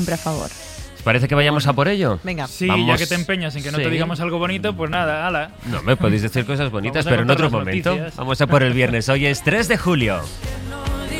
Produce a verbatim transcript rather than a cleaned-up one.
siempre a favor. ¿Parece que vayamos a por ello? Venga. Sí, Vamos. ya que te empeñas en que no Sí. te digamos algo bonito, pues nada, ala. No, me podéis decir cosas bonitas, Vamos a pero en contar otro las momento. noticias. Vamos a por el viernes. Hoy es tres de julio.